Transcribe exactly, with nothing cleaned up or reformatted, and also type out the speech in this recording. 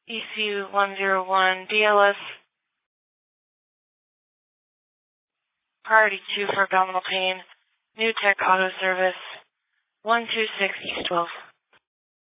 E C U one zero one, D L S, priority two for abdominal pain, New Tech Auto Service, one two six East twelve.